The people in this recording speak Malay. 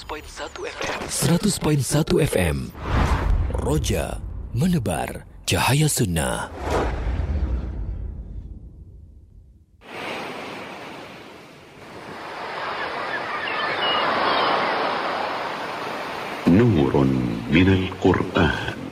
100.1 FM. 100.1 FM. Roja menebar cahaya sunnah. نور من القرآن.